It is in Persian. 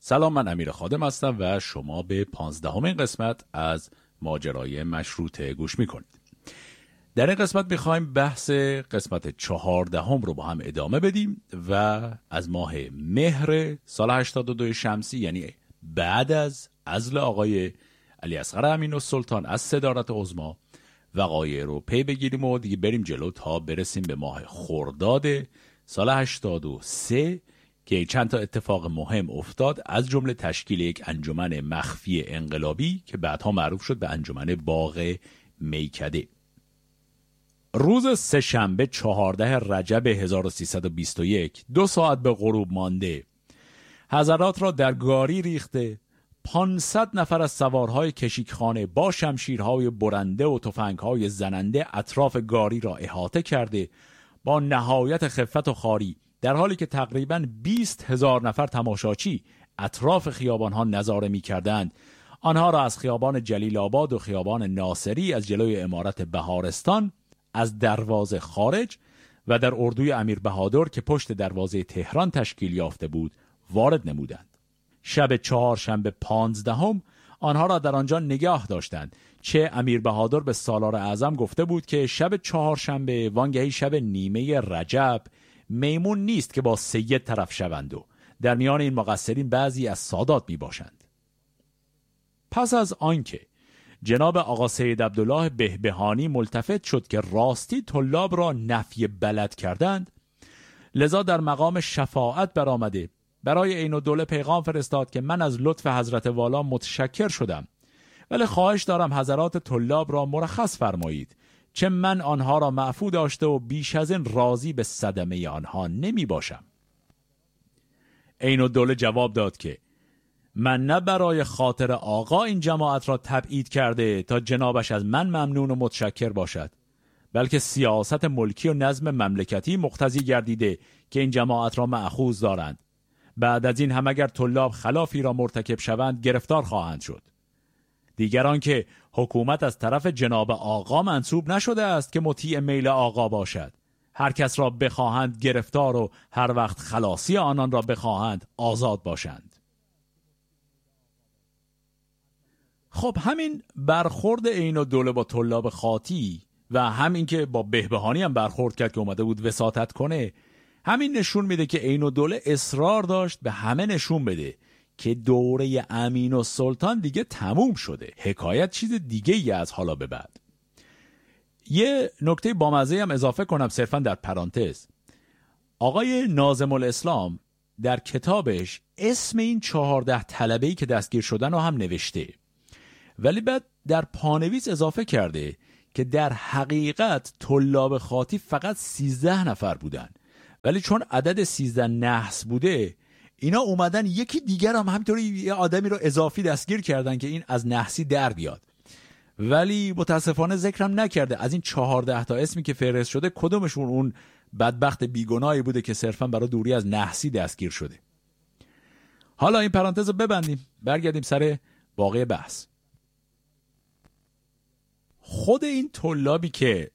سلام، من امیر خادم هستم و شما به 15مین قسمت از ماجرای مشروطه گوش میکنید. در این قسمت میخوایم بحث قسمت 14 رو با هم ادامه بدیم و از ماه مهر سال 82 شمسی، یعنی بعد از عزل آقای علی اصغر امین‌السلطان از صدارت عظما، وقایع رو پی بگیریم و دیگه بریم جلو تا برسیم به ماه خرداد سال 83 که چند تا اتفاق مهم افتاد، از جمله تشکیل یک انجمن مخفی انقلابی که بعدها معروف شد به انجمن باغ میکده. روز سه‌شنبه 14 رجب 1321، 2 ساعت به غروب مانده، حضرات را در گاری ریخته 500 نفر از سوارهای کشیکخانه با شمشیرهای برنده و تفنگهای زننده اطراف گاری را احاطه کرده، با نهایت خفت و خواری، در حالی که تقریباً 20,000 نفر تماشاچی اطراف خیابانها نظاره می کردند، آنها را از خیابان جلیل آباد و خیابان ناصری، از جلوی عمارت بهارستان، از دروازه خارج و در اردوی امیر بهادر که پشت دروازه تهران تشکیل یافته بود وارد نمودند. شب چهارشنبه 15 آنها را در آنجا نگاه داشتند، چه امیر بهادر به سالار اعظم گفته بود که شب چهارشنبه وانگهی شب نیمه رجب میمون نیست که با سید طرف شوند و در میان این مقصرین بعضی از سادات می باشند. پس از آنکه جناب آقا سید عبدالله بهبهانی ملتفت شد که راستی طلاب را نفی بلد کردند، لذا در مقام شفاعت برآمده برای عین‌الدوله پیغام فرستاد که من از لطف حضرت والا متشکر شدم، ولی خواهش دارم حضرات طلاب را مرخص فرمایید، چه من آنها را معفو داشته و بیش از این راضی به صدمه آنها نمی باشم. عین‌الدوله جواب داد که من نه برای خاطر آقا این جماعت را تبعید کرده تا جنابش از من ممنون و متشکر باشد، بلکه سیاست ملکی و نظم مملکتی مقتضی گردیده که این جماعت را مأخوذ دارند. بعد از این هم اگر طلاب خلافی را مرتکب شوند گرفتار خواهند شد. دیگران که حکومت از طرف جناب آقا منصوب نشده است که مطیع میل آقا باشد. هر کس را بخواهند گرفتار و هر وقت خلاصی آنان را بخواهند آزاد باشند. خب همین برخورد عین‌الدوله با طلاب خاطی و همین که با بهبهانی هم برخورد کرد که اومده بود وساطت کنه، همین نشون میده که عین‌الدوله اصرار داشت به همه نشون بده که دوره امین‌السلطان دیگه تموم شده. حکایت چیز دیگه ای از حالا به بعد. یه نکته بامزه هم اضافه کنم صرفا در پرانتز. آقای ناظم الاسلام در کتابش اسم این 14 طلبه‌ای که دستگیر شدن رو هم نوشته، ولی بعد در پانویس اضافه کرده که در حقیقت طلاب خاطی فقط 13 نفر بودن، ولی چون عدد 13 نحس بوده اینا اومدن یکی دیگر هم همینطوری یه آدمی رو اضافی دستگیر کردن که این از نحسی در بیاد، ولی متاسفانه ذکرم نکرده از این 14 تا اسمی که فهرست شده کدومشون اون بدبخت بیگناهی بوده که صرفا برای دوری از نحسی دستگیر شده. حالا این پرانتز رو ببندیم، برگردیم سر باقی بحث. خود این طلابی که